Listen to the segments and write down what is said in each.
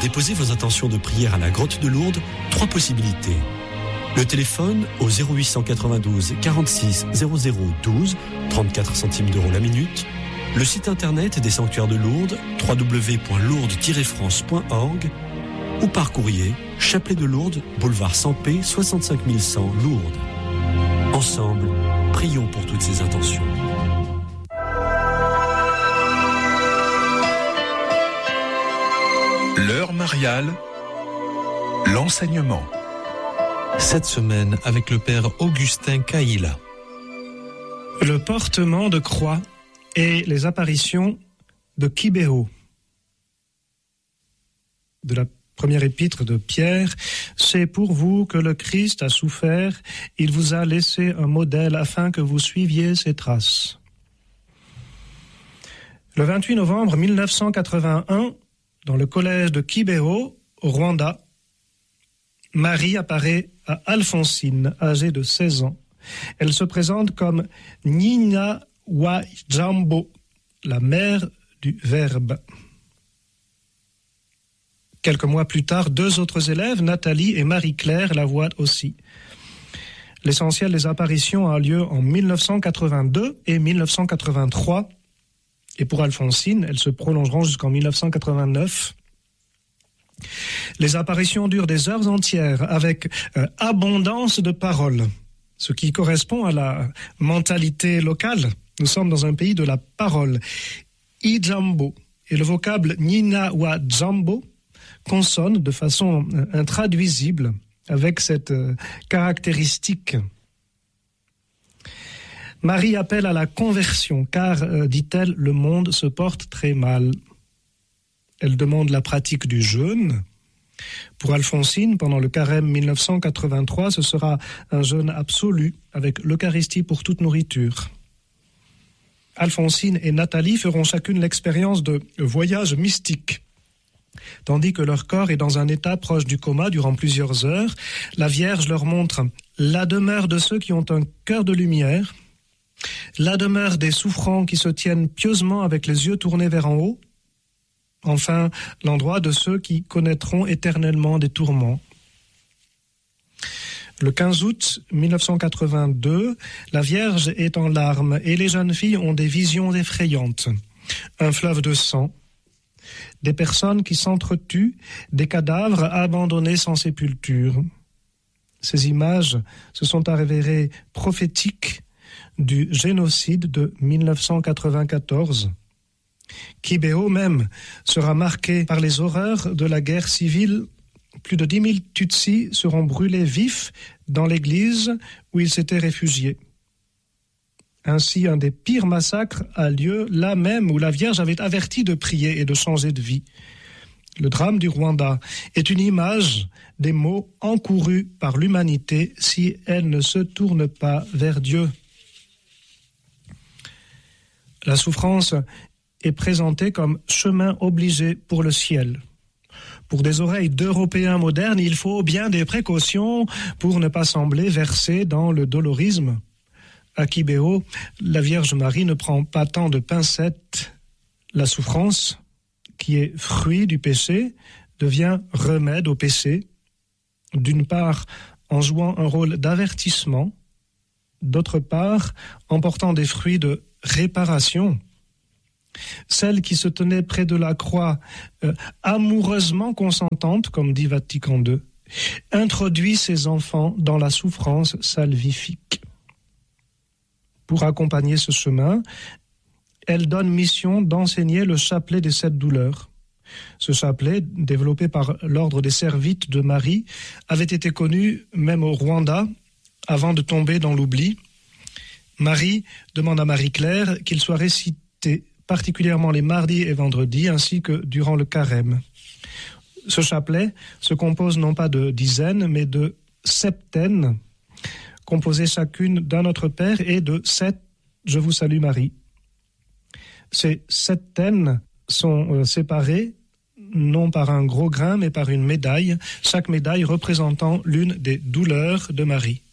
déposer vos intentions de prière à la grotte de Lourdes, 3 possibilités. Le téléphone au 0892 46 00 12, 34 centimes d'euros la minute. Le site internet des sanctuaires de Lourdes, www.lourdes-france.org, ou par courrier, Chapelet de Lourdes, boulevard Sampé, 65 100 Lourdes. Ensemble, prions pour toutes ces intentions. L'heure mariale, l'enseignement. Cette semaine avec le père Augustin Caïla. Le portement de croix et les apparitions de Kibého. De la première épître de Pierre, c'est pour vous que le Christ a souffert, il vous a laissé un modèle afin que vous suiviez ses traces. Le 28 novembre 1981, dans le collège de Kibého, au Rwanda, Marie apparaît à Alphonsine, âgée de 16 ans. Elle se présente comme Nyina wa Jambo, la mère du Verbe. Quelques mois plus tard, 2 autres élèves, Nathalie et Marie-Claire, la voient aussi. L'essentiel des apparitions a lieu en 1982 et 1983. Et pour Alphonsine, elles se prolongeront jusqu'en 1989. Les apparitions durent des heures entières avec abondance de paroles, ce qui correspond à la mentalité locale. Nous sommes dans un pays de la parole. Ijambo et le vocable Nina wa Jambo consonnent de façon intraduisible avec cette caractéristique. Marie appelle à la conversion car, dit-elle, le monde se porte très mal. Elle demande la pratique du jeûne. Pour Alphonsine, pendant le carême 1983, ce sera un jeûne absolu avec l'Eucharistie pour toute nourriture. Alphonsine et Nathalie feront chacune l'expérience de voyage mystique. Tandis que leur corps est dans un état proche du coma durant plusieurs heures, la Vierge leur montre la demeure de ceux qui ont un cœur de lumière, la demeure des souffrants qui se tiennent pieusement avec les yeux tournés vers en haut, enfin, l'endroit de ceux qui connaîtront éternellement des tourments. Le 15 août 1982, la Vierge est en larmes et les jeunes filles ont des visions effrayantes. Un fleuve de sang, des personnes qui s'entretuent, des cadavres abandonnés sans sépulture. Ces images se sont avérées prophétiques du génocide de 1994. Kibého même sera marqué par les horreurs de la guerre civile. Plus de 10 000 Tutsis seront brûlés vifs dans l'église où ils s'étaient réfugiés. Ainsi, un des pires massacres a lieu là même où la Vierge avait averti de prier et de changer de vie. Le drame du Rwanda est une image des maux encourus par l'humanité si elle ne se tourne pas vers Dieu. La souffrance est présentée comme chemin obligé pour le ciel. Pour des oreilles d'Européens modernes, il faut bien des précautions pour ne pas sembler versé dans le dolorisme. À Kibého, la Vierge Marie ne prend pas tant de pincettes. La souffrance, qui est fruit du péché, devient remède au péché, d'une part en jouant un rôle d'avertissement, d'autre part en portant des fruits de réparation. Celle qui se tenait près de la croix, amoureusement consentante, comme dit Vatican II, introduit ses enfants dans la souffrance salvifique. Pour accompagner ce chemin, elle donne mission d'enseigner le chapelet des 7 douleurs. Ce chapelet, développé par l'ordre des Servites de Marie, avait été connu même au Rwanda avant de tomber dans l'oubli. Marie demande à Marie-Claire qu'il soit récité particulièrement les mardis et vendredis, ainsi que durant le carême. Ce chapelet se compose non pas de dizaines, mais de septaines, composées chacune d'un Notre Père et de 7 « Je vous salue Marie ». Ces septaines sont séparées, non par un gros grain, mais par une médaille, chaque médaille représentant l'une des douleurs de Marie.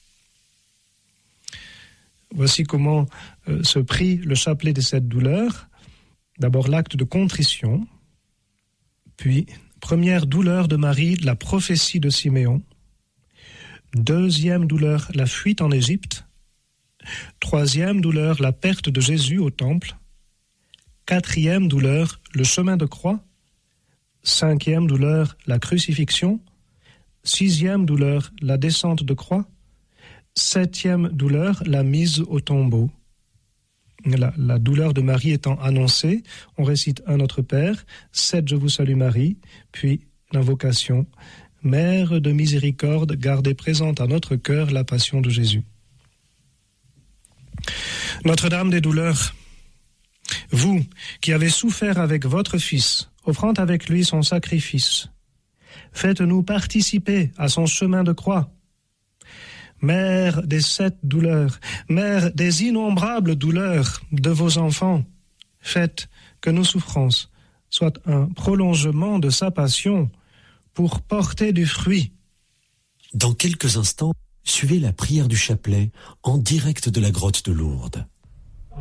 Voici comment se prie le chapelet des 7 douleurs. D'abord l'acte de contrition, puis Première douleur de Marie, la prophétie de Siméon. Deuxième douleur, la fuite en Égypte. Troisième douleur, la perte de Jésus au temple. Quatrième douleur, le chemin de croix. Cinquième douleur, la crucifixion. Sixième douleur, la descente de croix. Septième douleur, la mise au tombeau. La douleur de Marie étant annoncée, on récite un Notre Père, 7 Je vous salue Marie, puis l'invocation, Mère de miséricorde, gardez présente à notre cœur la passion de Jésus. Notre-Dame des douleurs, vous qui avez souffert avec votre Fils, offrant avec lui son sacrifice, faites-nous participer à son chemin de croix. Mère des 7 douleurs, Mère des innombrables douleurs de vos enfants, faites que nos souffrances soient un prolongement de sa passion pour porter du fruit. Dans quelques instants, suivez la prière du chapelet en direct de la grotte de Lourdes.